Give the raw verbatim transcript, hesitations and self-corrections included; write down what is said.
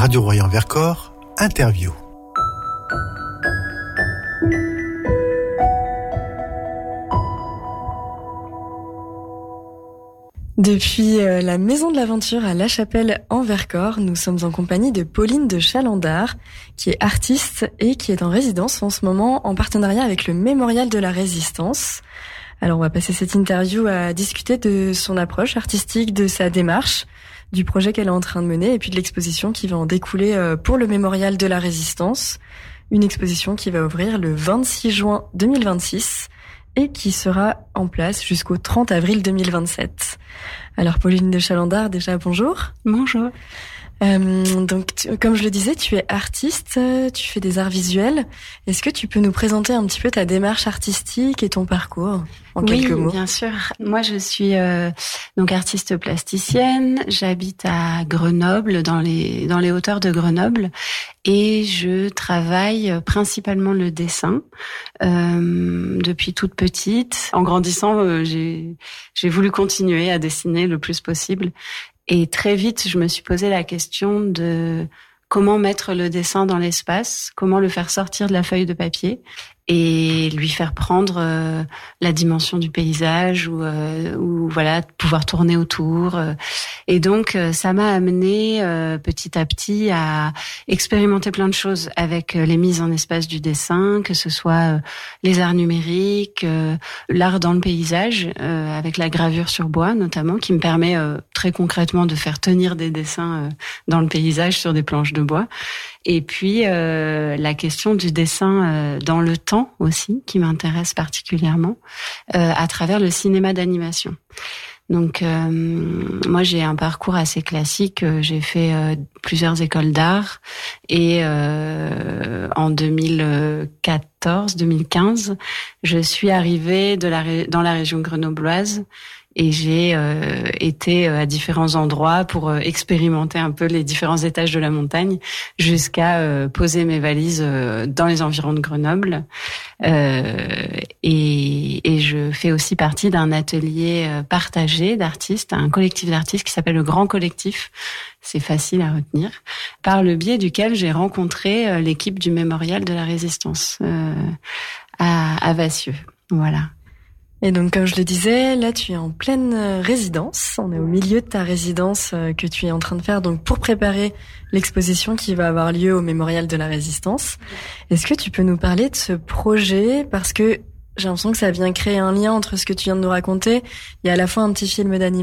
Radio Royan-Vercors, interview. Depuis euh, la Maison de l'Aventure à La Chapelle en Vercors, nous sommes en compagnie de Pauline de Chalandard, qui est artiste et qui est en résidence en ce moment en partenariat avec le Mémorial de la Résistance. Alors on va passer cette interview à discuter de son approche artistique, de sa démarche, du projet qu'elle est en train de mener et puis de l'exposition qui va en découler euh, pour le Mémorial de la Résistance. Une exposition qui va ouvrir le vingt-six juin deux mille vingt-six et qui sera en place jusqu'au trente avril deux mille vingt-sept. Alors Pauline de Chalandard, déjà bonjour. Bonjour. Euh, donc tu, comme je le disais, tu es artiste, tu fais des arts visuels. Est-ce que tu peux nous présenter un petit peu ta démarche artistique et ton parcours en oui, quelques mots? Oui, bien sûr. Moi, je suis euh, donc artiste plasticienne. J'habite à Grenoble, dans les dans les hauteurs de Grenoble, et je travaille principalement le dessin euh, depuis toute petite. En grandissant, euh, j'ai j'ai voulu continuer à dessiner le plus possible. Et très vite, je me suis posé la question de comment mettre le dessin dans l'espace, comment le faire sortir de la feuille de papier et lui faire prendre euh, la dimension du paysage ou, euh, ou voilà, pouvoir tourner autour. Et donc, euh, ça m'a amené euh, petit à petit à expérimenter plein de choses avec les mises en espace du dessin, que ce soit euh, les arts numériques, euh, l'art dans le paysage, euh, avec la gravure sur bois notamment, qui me permet euh, très concrètement de faire tenir des dessins euh, dans le paysage sur des planches de bois. Et puis euh, la question du dessin euh, dans le temps aussi, qui m'intéresse particulièrement, euh, à travers le cinéma d'animation. Donc euh, moi j'ai un parcours assez classique, j'ai fait euh, plusieurs écoles d'art et euh, en deux mille quatorze deux mille quinze, je suis arrivée de la dans la région grenobloise. Et j'ai euh, été à différents endroits pour euh, expérimenter un peu les différents étages de la montagne jusqu'à euh, poser mes valises euh, dans les environs de Grenoble. Euh, et, et je fais aussi partie d'un atelier euh, partagé d'artistes, un collectif d'artistes qui s'appelle le Grand Collectif. C'est facile à retenir. Par le biais duquel j'ai rencontré euh, l'équipe du Mémorial de la Résistance euh, à, à Vassieux. Voilà. Et donc, comme je le disais, là, tu es en pleine résidence. On est au milieu de ta résidence que tu es en train de faire donc pour préparer l'exposition qui va avoir lieu au Mémorial de la Résistance. Est-ce que tu peux nous parler de ce projet? Parce que j'ai l'impression que ça vient créer un lien entre ce que tu viens de nous raconter. Il y a à la fois un petit film d'animation